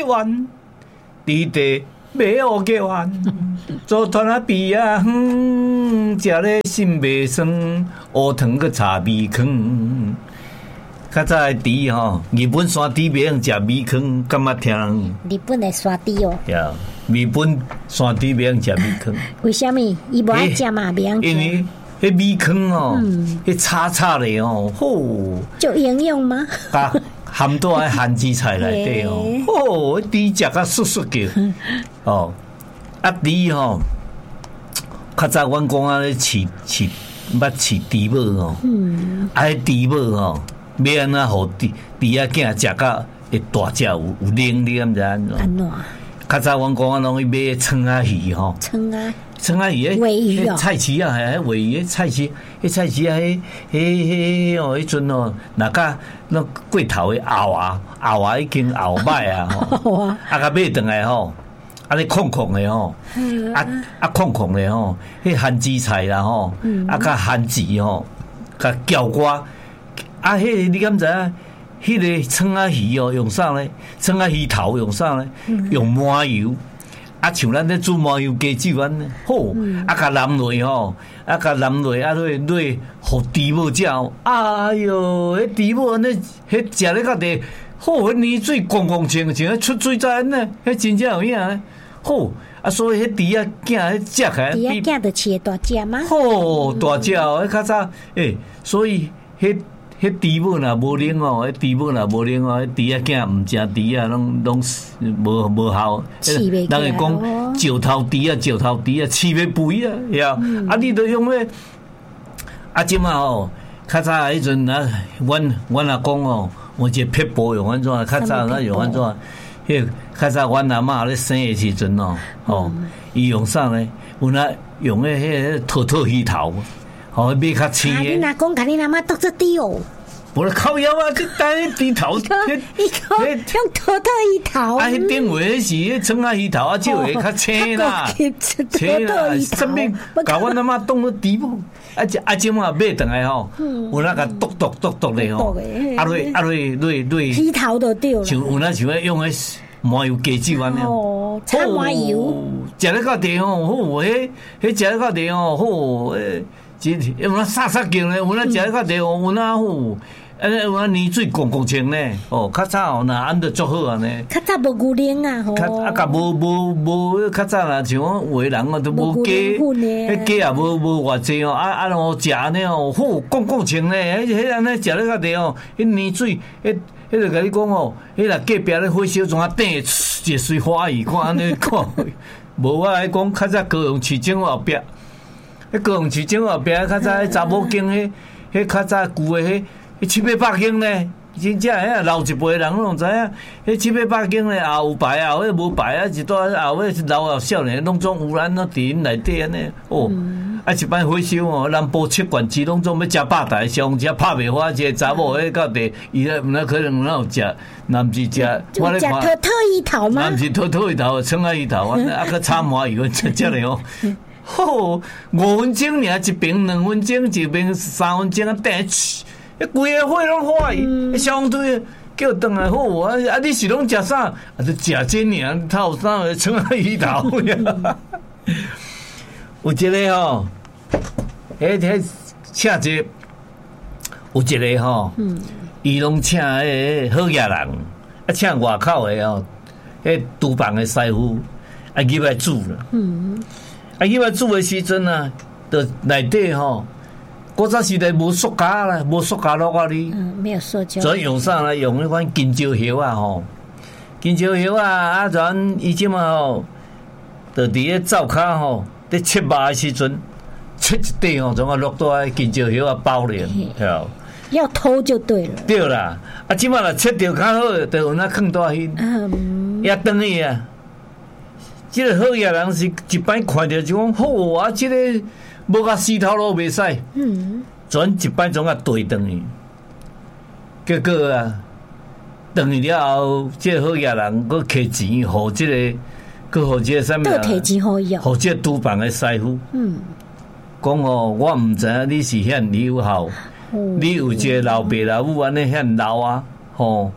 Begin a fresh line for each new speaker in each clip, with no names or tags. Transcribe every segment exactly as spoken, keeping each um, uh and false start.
弯，地地袂乌鸡丸，做团啊比啊远，食咧心袂酸，乌糖个炒米糠。较早的猪吼，日本山猪袂用食米糠，感觉听人。
日本的山猪哦。
呀，日本山猪袂用食米糠。
为什么？伊无爱食嘛，袂用食。
因为迄米糠哦，迄炒炒咧哦，好。
就营养吗？
啊，含到喺番薯菜内底哦，哦，猪食甲酥酥叫。哦，啊猪吼，较早阮讲啊咧饲饲，捌饲猪母哦，啊迄猪母吼。要安怎互猪猪仔囝食甲会大只有有灵，你敢知安怎？
安怎？
较早阮讲啊，拢去买葱仔鱼吼。
葱仔。
葱仔鱼
诶，尾鱼哦。
菜市啊，系迄尾鱼，菜市，迄菜市啊，迄迄迄哦，迄阵哦，若甲那过头的熬啊，熬啊已经熬歹啊吼，啊甲买转来吼，啊咧空空的吼，啊啊空空的吼，迄番薯菜啦吼，啊甲番薯吼，甲搅瓜。啊，迄个你敢知影？迄个葱仔鱼哦，用啥咧？葱仔鱼头用啥咧？用麻油，啊，像咱咧煮麻油鸡酒安尼，好，啊，甲淋落吼，啊，甲淋落啊，落落，互猪母食哦。哎哟，迄猪母安尼，迄食咧较地，好，迄泥水光光清清，出水在安尼，迄真正有影咧，好。啊，所以迄猪仔囝迄食起来，
猪仔囝就饲大只吗？
好大只哦，迄较早，诶，所以迄。迄猪母若无灵哦，迄猪母若无灵哦，迄猪仔囝毋食猪啊，拢拢无无效。人会讲石头猪啊，石头猪啊，饲袂肥啊，呀！啊，你都用咧，啊，即嘛吼，较早迄阵啊，阮阮阿公哦，有一个撇步用安怎？较早咱用安怎？迄较早阮阿嬷咧生的时阵哦，吼，伊用啥咧？有那用迄迄套套鱼头。哦，买较青的。
啊，你阿公甲你阿妈剁做猪哦。
无咧靠腰啊，去等猪头，
迄迄用土土鱼头。
啊，迄顶位是迄葱仔鱼头啊，少个较青啦，青啦，什么？甲阮阿妈当做猪母，啊，啊，即马买转来吼，有那个剁剁剁剁咧吼，啊，落啊落落落。
鱼头就对了。
像有那像要用迄麻油鸡酒安尼。
哦，炒麻油。
食咧较地吼，好，迄迄食咧较地吼，好，诶。真有那沙沙叫咧，有那食咧较地哦，有那好，安尼有那泥水光光清咧，哦，较早哦，那安得足好安尼。
较早无牛奶啊，吼。
较啊，甲无无无，较早啦，像讲有诶人哦，都无鸡，迄鸡也无无偌济哦，啊啊，哦食安尼哦，好光光清咧，迄迄安尼食咧较地哦，迄泥水，迄迄就甲你讲哦，迄若隔壁咧火烧怎啊顶一水花鱼，看安尼看，无啊，迄讲较早高雄市政府后壁。迄高雄市政府后壁，较早迄查某囝，迄迄较早旧诶，迄迄七八百斤咧，真正迄老一辈人拢知影，迄七八百斤咧，也有牌啊，迄无牌啊，一段后尾老后少年拢总有咱拢伫因内底安尼，哦，啊一摆火烧哦，南部七县市拢总要食百台，上车拍袂花，一个查某迄到底，伊咧毋那可能哪有食，若毋是食，
我咧看，食土土鱼头吗？
若毋是土土鱼头，葱仔鱼头，啊个炒麻油，食食咧哦。好，五分钟尔一边，两分钟一边，三分钟啊，等迄规个火拢化去，迄消防队叫转来好啊！啊，你是拢食啥？啊，就食这尔，透啥个葱仔鱼头呀？有一个吼，迄迄请一个，有一个吼，伊拢请迄好野人，啊，请外口的哦，迄厨房的师傅啊，入来煮啦。嗯。啊！伊来煮的时阵啊，就内底吼，古早时代无塑胶啦，无塑胶落啊哩。
嗯，没有塑胶。
所以用啥来用迄款金蕉叶啊吼，金蕉叶啊啊！咱以前嘛吼，就伫咧灶骹吼，伫切肉的时阵，切一块吼，总啊落到迄金蕉叶啊包咧，晓。
要偷就对了。
对啦，啊！即马若切着较好，就有那放大去，也等去啊。即个好野人是一摆看着就讲好啊！即、这个无甲死头路袂使，嗯，转一摆总啊对转去，结果啊，转去了后，即、这个好野人佫摕钱，互即、这个，佫互即个啥物啊？
摕钱互伊哦，
互即个厨房的师傅，嗯，讲哦，我毋知影你是遐有效，哦、你有一个老爸老母安尼遐老啊，吼、哦。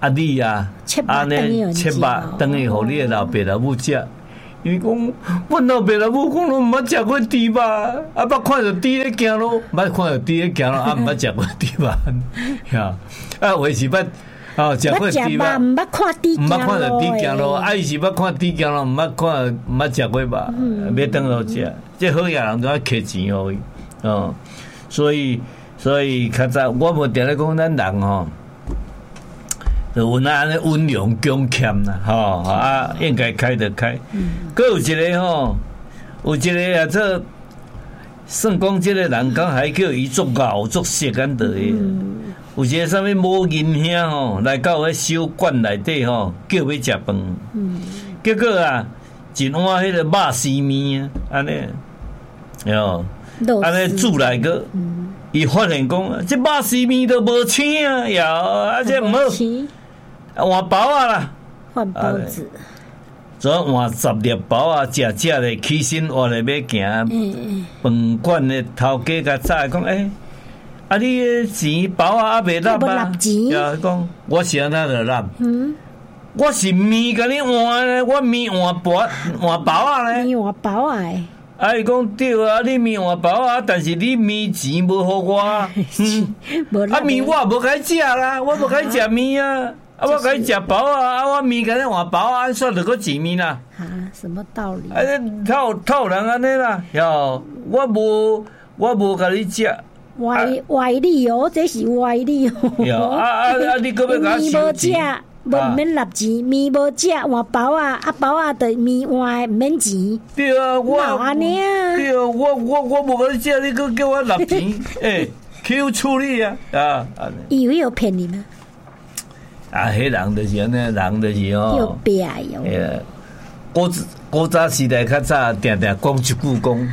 啊你啊，安尼切肉等于互你的老爸老母食。因为讲，阮老爸老母讲拢毋捌食过猪肉，啊，捌看到猪咧行路，捌看到猪咧行路，啊，毋捌食过猪肉，呀，啊，有诶是捌，哦，食过猪肉，
毋捌看猪，
毋捌看到猪行路，啊，伊是捌看猪行路，毋捌看，毋捌食过肉，要等落食，这好野人都爱摕钱互伊，哦，所以，所以较早我无定咧讲咱人吼。就有安尼温良恭俭啦，吼啊，应该开得开。搁、嗯、有一个吼，有一个啊，这算讲这个人讲还叫伊做熬做色安得的。嗯、有一个啥物某银兄吼，来到迄小馆内底吼，叫要食饭。嗯、结果啊，一碗迄个肉丝面啊，安尼，哟，安尼煮来个，伊、嗯、发现讲，这肉丝面都无青啊，哟，啊这毋好。换包啊啦，
换包子，
做换十粒包啊，食食咧起身活咧要行。饭馆的头家甲早讲，诶、欸，啊你钱包啊还未纳啊？呀，讲我是安那着纳。嗯，我是面甲你换咧，我面换包换包啊咧。
面换包啊！
啊，伊讲对啊，你面换包啊，但是你面钱无互我。嗯，啊面我无该食啦，我无该食面啊。啊！我甲你食饱啊！啊！我面甲你换饱啊！按算着个钱面啦。
啊，什么道理？
啊！套套人安尼啦，哟！我无我无甲你食。
歪歪理哦，这是歪理哦。
哟！啊啊啊！你搁要甲我收
钱？无免纳钱，面无食换包啊！啊包啊，着面换免钱。
对啊，我
安尼啊。
对啊，我我我无甲你食，你搁叫我纳钱？诶，Q 处理啊！啊！
以为有骗你吗？
啊，迄人就是安尼，人就是吼。
有病哟！
诶，古古早时代较早，定定讲一句讲，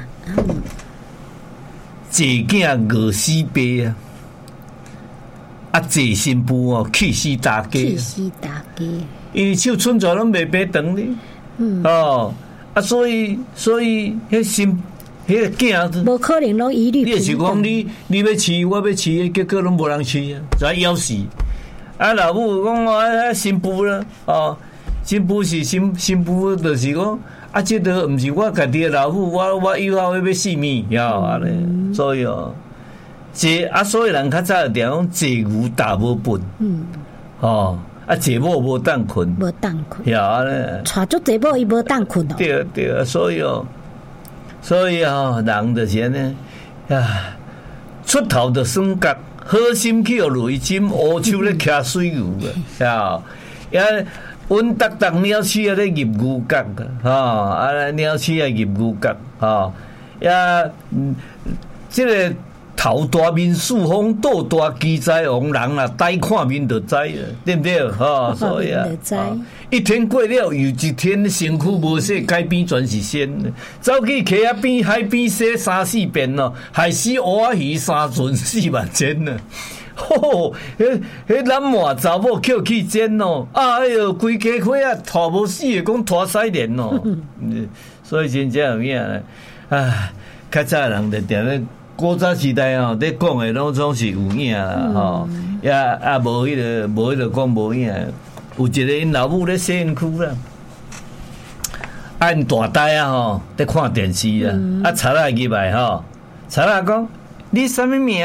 坐囝饿死爸啊，啊坐新妇哦气死大家。
气死大家！
因为手剩全拢袂白长哩。嗯。哦，啊，所以所以迄新迄个囝，
无可能拢一律平等。
你是讲你你要饲，我要饲，结果拢无人饲啊，就要死。啊，老母讲啊，新妇啦，哦，新妇是新新妇，就是讲啊，这都毋是我家己的老母，我我以后要死命，呀，安尼，所以哦，这啊，所以人较早定讲坐牛打无本，嗯，哦，啊，坐某无当困，
无当困，
呀，安尼，
带足坐某伊无当困哦，
对对，所以哦，所以哦，人就是安尼，啊，出头就算角。好心去互雷针，乌手咧骑水牛个，啊！也稳当当鸟鼠啊咧入牛角个，吼啊鸟鼠啊入牛角，吼也即个头大面树风，肚大鸡仔王人啦，呆看面就知啦，对不对？吼，所以啊，一天过了又一天，身躯无洗，改变全是仙。走去溪仔边、海边洗三四遍咯，害死乌仔鱼三寸四万钱呢。吼，迄迄咱满查某捡去煎咯，哎哟，规家伙啊，拖无死的，讲拖西连咯。所以真正有影咧，啊，较早人就定咧。古早时代哦，咧讲的拢总是有影啦，吼、嗯，也也无迄个，无迄个讲无影。有一个因老母咧洗身躯啦，啊因大呆啊吼，咧看电视啦，嗯、啊查拉入来吼，查拉讲你什么名？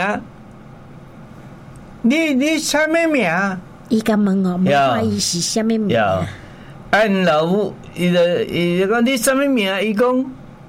你你什么名？
伊甲问哦，问看伊是什么名？
啊因老母伊就伊就讲你什么名？伊讲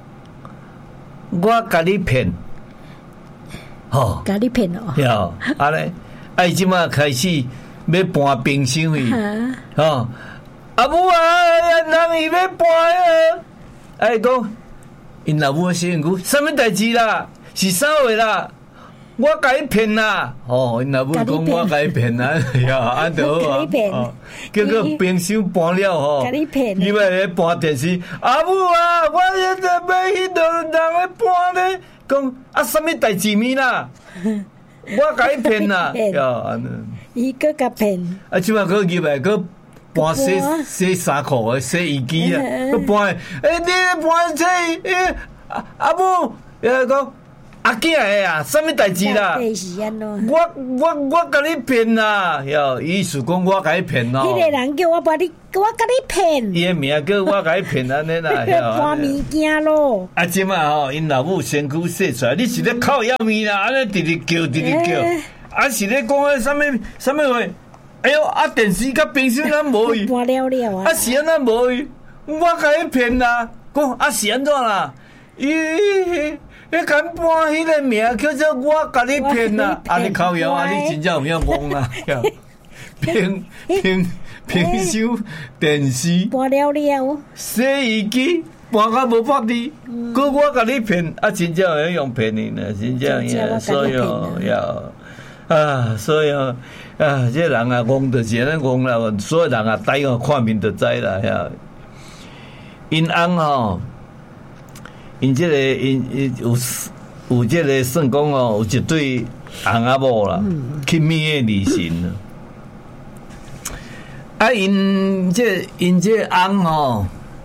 我甲你骗。吼，
甲你骗哦！
哟，安尼，啊，伊即马开始要搬冰箱去，吼，阿母啊，人伊要搬啊，哎讲，因老母洗身躯，什么代志啦？是啥话啦？我甲伊骗啦，哦，因老母讲我甲伊骗啦，呀，安就好啊，结果冰箱搬了吼，
甲你骗，
伊要咧搬电视，阿母啊，我现在要去到人咧搬咧。讲啊，什么代志面啦？我甲伊骗啦，哟，安尼。
伊个甲骗。
啊，即摆个入来个搬洗洗衫裤的洗衣机啊，个搬诶，你搬洗诶，阿母，伊讲阿囝的啊，什么代志啦？我我我甲你骗啦，哟，意思讲我甲你骗咯。
迄个人叫我把你，我甲你骗。
伊的名叫我甲你骗安尼啦，
搬物件咯。
啊，即嘛吼，因老母身躯洗出来，你是咧靠药物啦，安尼直直叫，直直叫，啊是咧讲迄什么什么话？哎呦，啊电视甲冰箱咱无伊，
搬了了啊，
啊是安怎无伊？我甲你骗啦，讲啊是安怎啦？伊。你敢搬迄个名叫做我甲你骗啦？啊，你靠腰啊！你真正有影讲啦，平平平箱、电视
搬了了，
洗衣机搬到无法滴，搁我甲你骗，啊，真正有用骗你呢，真正呀，所以要啊，所以啊，这人啊，戆就是安尼戆啦，所有人啊，呆哦，看面就知啦，呀，因翁吼。因这个因因有有这个算讲哦，有一对翁仔某啦，去蜜月旅行了。啊，因这因这翁吼，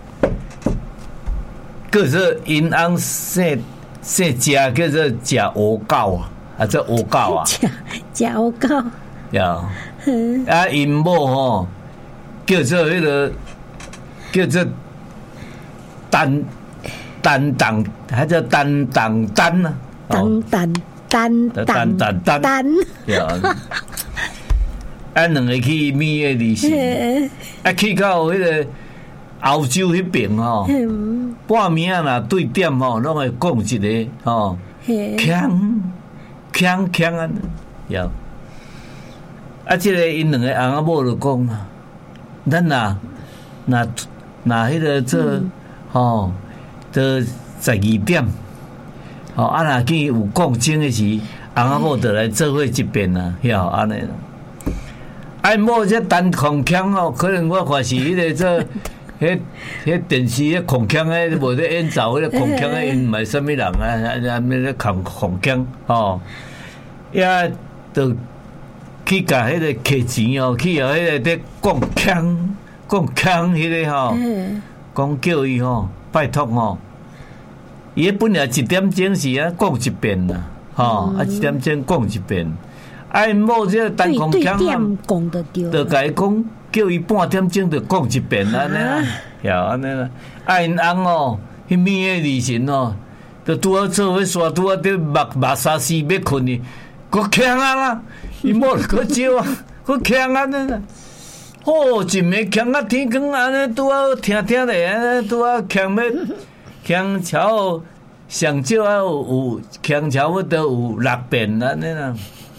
叫做因翁姓姓食叫做食乌狗啊，啊叫乌狗啊，
食食乌狗。
呀，啊因某吼叫做迄个叫做单。担当，还叫担当担啊，
担当担当
担当担，啊，两个去蜜月旅行，啊，去到迄个欧洲迄边吼，半暝啊啦对点吼，拢会讲一个吼，锵锵锵啊，呀，啊，即个因两个翁仔某就讲啊，咱呐，那那迄个做吼。到十二点，哦，啊，若去有讲情的时，翁仔某就来做伙一遍啦，晓安尼啦。啊，某这单空腔哦，可能我看是迄个做，迄迄电视迄空腔诶，无咧演奏迄个空腔诶，因毋系啥物人啊，啊，咩咧空空腔哦，也就去甲迄个摕钱哦，去互迄个咧讲腔讲腔迄个吼，讲叫伊吼。拜托吼，伊本来一点钟是啊讲一遍啦，吼啊一点钟讲一遍，啊因某这单空腔啊，就甲伊讲叫伊半点钟就讲一遍安尼啦，呀安尼啦，啊因翁哦，迄蜜月旅行哦，就拄好做伙煞拄好伫目目沙丝要困去，佫强啊啦，伊某就佫招啊，佫强安尼啦。哦，一暝强啊天光安尼拄好听听咧，安尼拄好强要强超上少啊有强超要都有六遍安尼啦。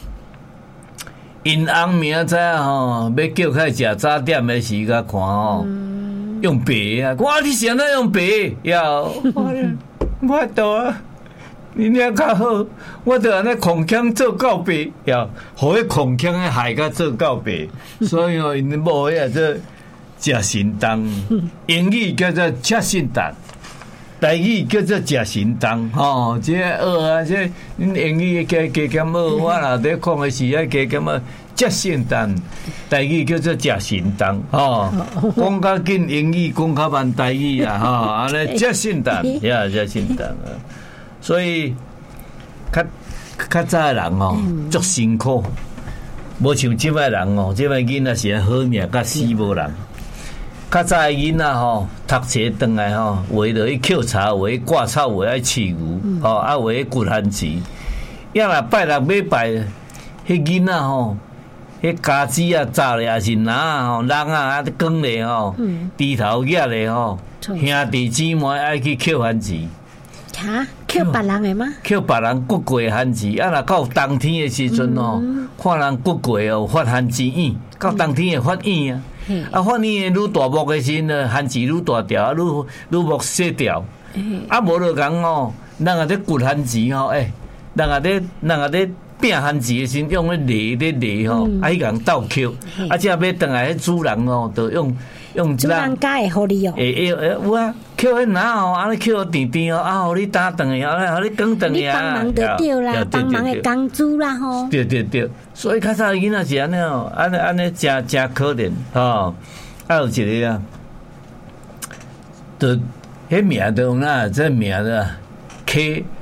因翁明仔载吼要叫开食早点的时甲看吼，用白啊！我你现在用白要，我倒啊！你俩较好，我着安尼空腔做到白，呀，互迄空腔诶害甲做到白，所以哦，因某迄个做食神汤，英语叫做吃神蛋，台语叫做食神汤，吼，这学啊，这恁英语加加减学，我若咧讲诶时啊，加减啊，吃神蛋，台语叫做食神汤，吼，讲较紧英语，讲较慢台语啊，吼，安尼吃神蛋，呀，吃神蛋啊。所以，较较早的人哦，足辛苦，无像即摆人哦，即摆囡仔是好命，甲死无人。较早的囡仔吼，读册转来吼，画落去抾茶，画去挂草，画去饲牛，吼啊画去掘番薯。要若拜六礼拜，迄囡仔吼，迄家姊啊早咧，也是拿吼，人啊啊光咧吼，低头举咧吼，兄弟姊妹爱去抾番薯。
哈，捡别人的吗？
捡别人掘过番薯，啊！若到冬天的时阵哦，嗯、看人掘过哦，发番薯影，到冬天会发影啊。嗯、啊，发影愈大木的时阵，番薯愈大条，愈愈木细条。嗯、啊，无就讲哦，人啊咧掘番薯吼，诶、欸，人啊咧，人啊咧拼番薯的时阵，用咧犁咧犁吼，啊，迄个人斗捡，啊，只要转来，迄主人哦，就用用
主人家会互你哦。
诶诶诶，有啊。捡迄拿哦，安尼捡甜甜哦，啊，互你打断去，啊，互你讲断去啊。
你帮忙就对啦，帮忙的工资啦吼。
对对对，所以较早囡仔是安尼哦，安尼安尼真真可怜吼。啊，有一个啊，就迄名就哪，这名的 K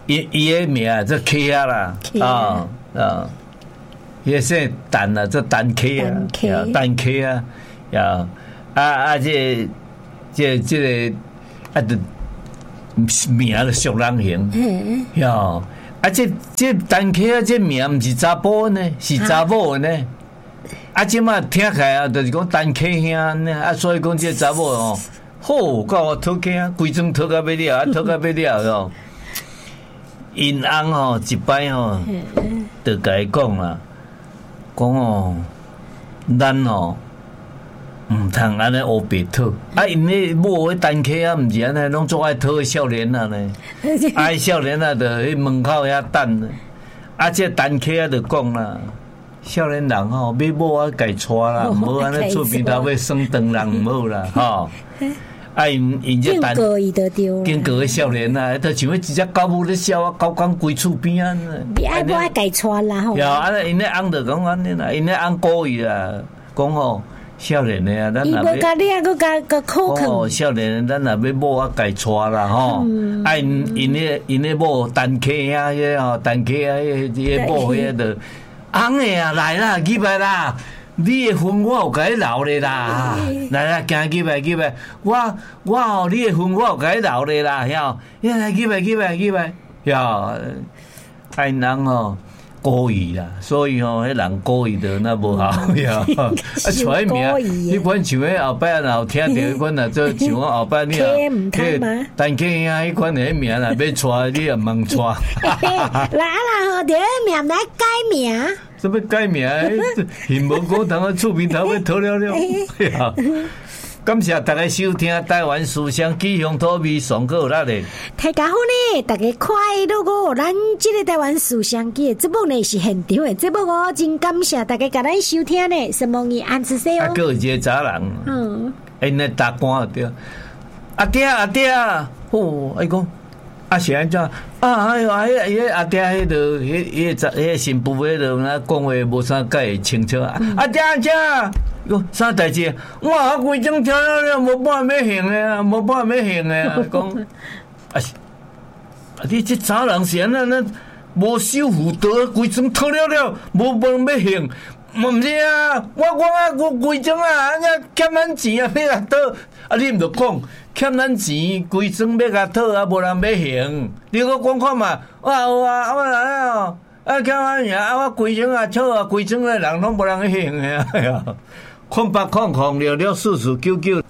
伊伊个名啊，这 K 啊啦，啊啊，伊个姓陈啊，这陈 K 啊，陈 K 啊，呀啊啊，这这这个啊，的名就俗人型，呀啊，这这陈 K 啊，这名毋是查甫呢，是查某呢。啊，即马听起来啊，就是讲陈 K 兄呢，啊，所以讲这查某哦，好，甲我讨囝，规阵讨到要了，啊，讨到要了哟。因翁吼一摆吼，就甲伊讲啦，讲哦，咱哦，毋通安尼黑白讨。啊，因咧某迄陈 K 啊，毋是安尼，拢做爱讨诶少年啊呢，啊，少年啊，就喺门口遐等。啊，这陈 K 啊，就讲啦。少年人吼，要某啊，家娶啦，毋好安尼厝边头要耍长人毋好啦，吼。啊，因因这单经过的少年啊，就像迄一只狗母咧笑啊，狗公规厝边啊。
你爱我爱家娶啦吼。
呀，啊，因咧翁就讲安尼啦，因咧翁故意啦，讲吼少年的啊，咱若要。伊无甲你啊，佮甲佮口坑。哦，少年的，咱若要某啊，家娶啦吼。啊，因因咧因咧某单客啊，迄吼单客啊，迄迄某迄个。翁诶啊，来啦，入来啦！你诶婚我有甲你留咧啦，来啦，行入来入来，我我吼，你诶婚我有甲你留咧啦，晓？来来入来入来入来，晓？爱人吼故意啦，所以吼，迄人故意的那无好，晓？啊，揣名，迄款像迄后摆若有听到迄款啊，做像我后摆你啊，迄单客啊，迄款诶名啦，要揣你也茫揣。
来啦，吼，着名来改名。
什么改名？现无讲通啊，厝边头要讨了了。感谢大家收听台湾思想吉祥土味上个有力的。
大家好呢，大家快乐哦！咱这个台湾思想吉的节目呢是现场的节目哦，真感谢大家甲咱收听呢。什么你安子说哦？
啊，个一个查人，嗯，因咧打官对。阿爹阿爹，哦，伊讲。啊是安怎啊？哎呦，迄迄阿爹迄个迄迄个迄个新妇迄个那讲话无啥解清楚啊！阿爹阿爹，哟啥代志？我啊规整听了了，无半要行诶啊，无半要行诶啊！讲啊是啊，你这查人是安那那无守妇道，规整讨了了，无半要行。毋是啊，我我啊，我规整啊，安尼欠咱钱啊，要来讨啊！你毋着讲。欠咱钱，规装要甲讨啊，无人要还。你搁讲看嘛，我有啊，我来哦，啊欠我命啊，我规装啊讨啊，规装的人拢无人还的啊呀！空八空空了了四四九九。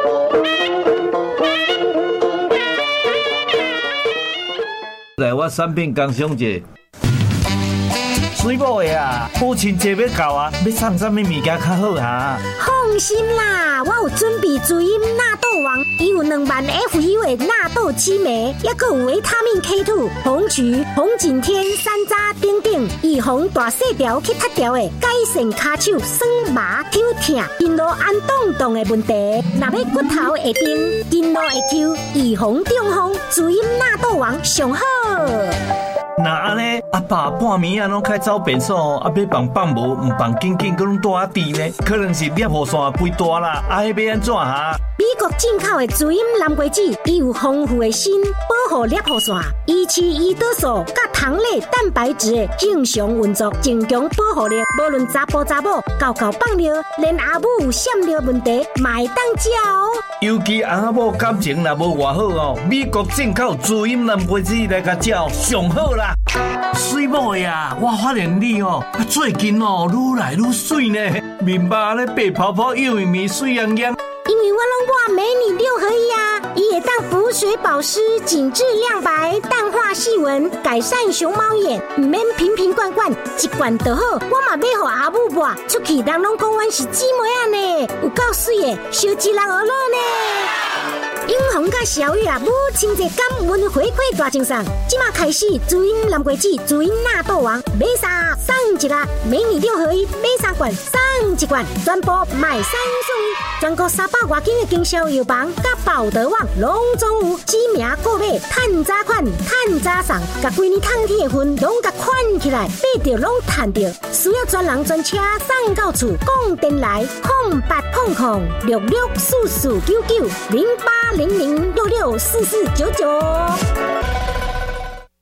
来，我产品工商者。水某的啊，母亲节要到啊，要送啥物物件较好哈？
放心啦，我有准备滋阴纳豆王，伊有两万 F U 的纳豆激酶，也佮有维他命 K 二、红曲、红景天、山楂等等，预防大细条去塌条的，改善骹手酸麻、抽痛、筋络安动动的问题。若要骨头会硬、筋络会抽，预防中风，滋阴纳豆王上好。
那安尼，阿爸半暝啊，拢开走便所，啊，要放放无，唔放紧紧，佮拢住啊地呢，可能是尿雨线肥大啦，啊，迄要安怎哈？
美国进口的滋阴蓝桂枝，伊有丰富的锌，保护尿雨线，维持胰岛素甲糖类蛋白质的正常运作，增强保护力。无论查甫查某，狗狗放尿，连阿母有闪尿问题，嘛会当食哦。
尤其阿某感情若无偌好哦，美国进口滋阴蓝桂枝来甲食上好啦。水某呀，我发现你哦，最近哦愈来愈水呢，面目咧白泡泡，又咪咪水洋洋。
因为我拢抹美女六合一啊，伊会当补水保湿、紧致亮白、淡化细纹、改善熊猫眼，唔免瓶瓶罐罐，一罐就好。我嘛要互阿母抹，出去人拢讲阮是姊妹啊呢，有够水的，小一人而乐呢。英红甲小玉啊，母亲节感恩回馈大赠送，即马开始滋阴蓝桂枝、滋阴纳豆王，买三送一个，美女六合一，买三罐送一罐，全部买三送一，全国三百外间的经销药房甲宝德网拢总有，指名购买，趁早款，趁早送，甲规年烫铁份拢甲款起来，买着拢赚着，需要专人专车送到厝，讲电来空八空空六六四四九九零八零零六六四四九九。喂，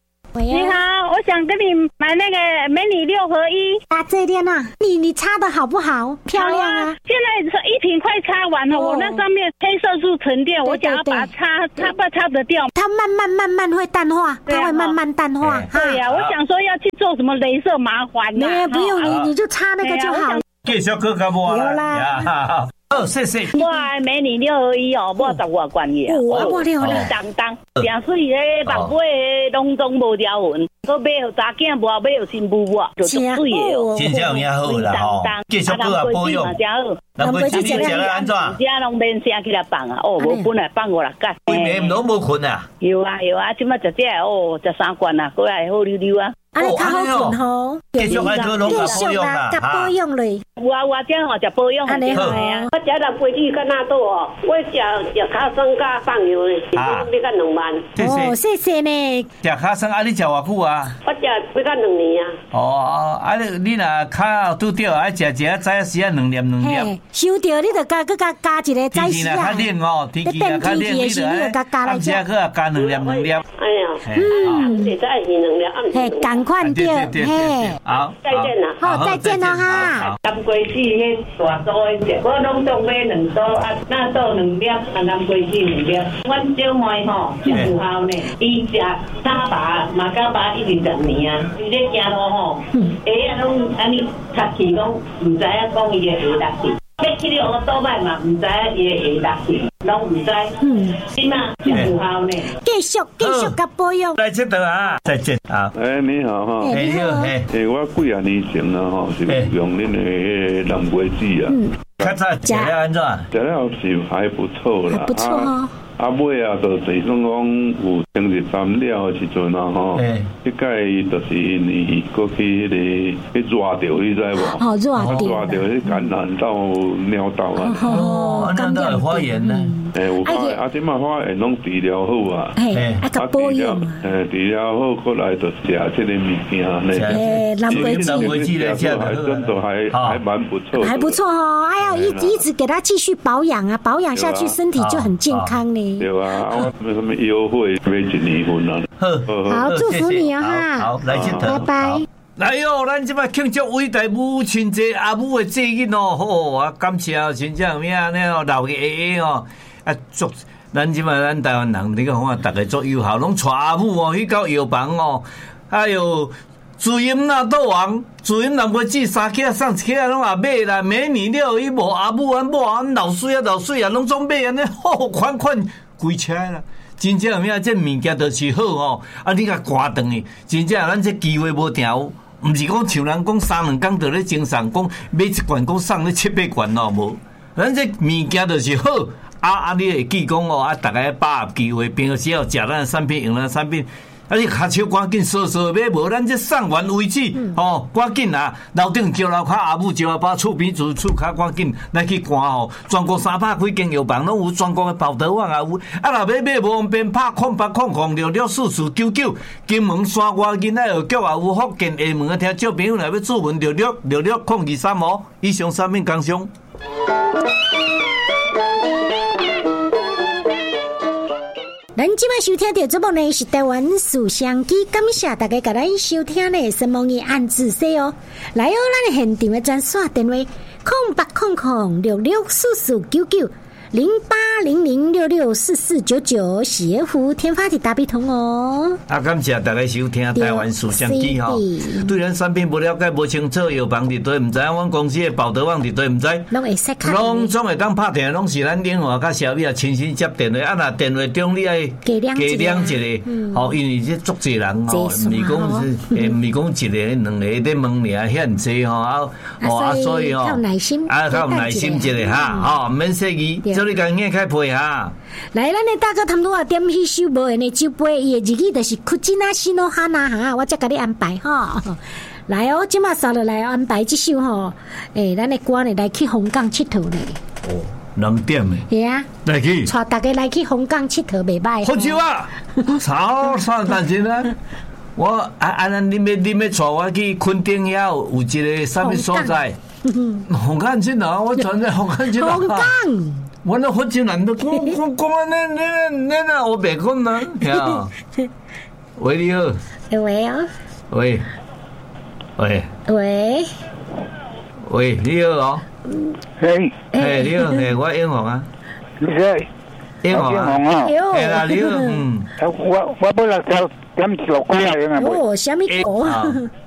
呀。
你好，我想跟你买那个美女六合一。
啊，这点啊，你你擦的好不好？漂亮啊！
啊现在一瓶快擦完了，哦、我那上面黑色素沉淀，我想要把它擦擦不擦得掉？
它慢慢慢慢会淡化，它会慢慢淡化。
对呀、啊，我想说要去做什么雷射麻烦呐、
啊？不用，你你就擦那个就好。
继续搁个无
有啦。
好，谢谢。
我爱美女六合一哦，我十外罐嘅。
我我了啦。
当当，正水咧，目尾拢总无条纹，佮买互查囝，无买互新妇我，就足水嘅哦。
真正有影好啦吼，继续搁啊保养。南瓜子你食了安怎？
食拢免生起来放啊，哦，无本来放五六角。
规暝拢无困啊？
有啊有啊，即摆食这哦，食三罐啊，过来好溜溜啊。
安尼较好困吼，
继续爱搁拢甲保养啦，
甲保养嘞。
有啊有啊，这吼食保养
安尼好
啊。
我食南瓜子较哪多哦，我食食卡酸加放油的，一共要到两万。
哦，谢谢呢。
食卡酸啊，你食偌久啊？
我食要到两年啊。
哦，啊你你若卡拄着爱食一下早时啊两粒两粒。
收着你就加搁加加一个早时啊。
天气较冷哦，天气较冷，你就爱暗时啊搁啊加两粒两粒。哎
呀，嗯，会再是两粒，暗时。
嘿，赶快点，嘿，
好，
再见啦，
好，再见了哈。
南瓜子迄大组的，我拢总买两组啊，那组两粒，啊南瓜子两粒。阮小妹吼真有效呢，伊食三把嘛到把一直十年啊，伊咧行路吼，鞋啊拢安尼擦去讲，唔知影讲伊的鞋落去。要去了学倒摆嘛，唔知伊的鞋落去，拢唔知。嗯，是嘛，真有效呢。
继续继续甲保养。
来这倒啊，再见啊。
哎，你好哈。
哎，你好。
哎，我几啊年前啦吼，是用恁的南瓜子啊。嗯。
较早食了安怎？
食了是还不错啦。
不错哦。
啊尾啊，就就是讲有经日站了的时阵啊吼，迄届就是因为过去迄个去热着，你知无？
哦，热着。
热着，迄感染到尿道啊。
哦，尿道有发炎呢。
诶，有发炎，啊，即马发炎拢治疗好啊。
嘿，啊，甲保养。
诶，治疗好，过来就食即个物件呢。
诶，南瓜子，
南瓜子来食
还真的还还蛮不错。
还不错哦，哎呀，一一直给他继续保养啊，保养下去，身体就很健康呢。
对啊，我什么什么优惠买一年份啊？
好，祝福你啊哈！
好，来这
拜拜。
来哟，咱即摆庆祝伟大母亲节，阿母的节日哦，好啊，感谢哦，真正咩啊，那哦老爷爷哦，啊祝咱即摆咱台湾人你讲话，大家做友好，拢带阿母哦去到药房哦，哎哟。主饮纳豆王，主饮南瓜子三克送一克拢也买啦，美女了伊无阿母阮某啊老水啊老水啊拢总买安尼好款款规车啦，真正有咩这物件就是好吼，啊你甲赶断去，真正咱这机会无定有，毋是讲像人讲三两工就咧精神讲买一罐讲送咧七八罐咯无，咱这物件就是好，啊啊你会记讲哦，啊大家把握机会，平时要食咱的产品用咱的产品。啊！你下手赶紧扫扫买，无咱这送完为止，吼、嗯，赶紧啊！楼顶招楼骹阿母招阿爸厝边厝厝骹赶紧来去赶吼！全国三百几间药房拢有，全国的报道网也有。啊，若要买无方便，拍空八空空六六四四九九，金门山外囡仔学局也有，福建厦门的听众朋友来要注文六六六六空二三哦。以上三面工商。
咱今晚收听到节目呢是台湾书香机，感谢大家甲咱收听呢，先望伊按仔细哦。来哦，咱现场的专线电话：空八空空六六四四九九零八零零六六四四九九，协福天发的大笔通哦。
啊，感谢大家收听台湾书香机吼。对咱产品不了解、不清楚，药房伫对唔知，阮公司的报道网伫对唔知，
拢会使看。
拢总会当拍电话，拢是咱电话甲小米啊，亲身接电话。啊，若电话中你爱
加量
一个，吼，因为这足济人吼，毋是讲是，诶，毋是讲一个、两个在问尔遐济吼，啊，哦啊，所以吼，
较有耐心，
啊，较有耐心一个哈，吼，毋免说伊。所以讲，硬开配哈。
来，咱的大哥他们都要点迄首无闲的酒杯，伊的日语就是库吉纳西诺哈纳哈，我再甲你安排哈。来哦，今嘛扫落来安排这首吼，诶，咱的歌呢来去红港佚佗呢。
哦，两点的。
系啊。
来去。
带大家来去红港佚佗，袂歹。
好酒啊！操，啥但是呢？我啊啊，咱你要你要带我去垦丁遐有一个啥物所在？红港去哪？我转在红港去哪？
红港。
我那福建人都讲讲讲啊，那那那那我别讲呢，呀， 喂，你好。
喂啊。
喂。喂。
喂。
喂，你好哦。
嘿。
嘿，你好，嘿，我英皇啊。
你是？
英皇啊。係啦，你好，嗯。
我我本來就點做鬼啊？
哦，什麼果啊？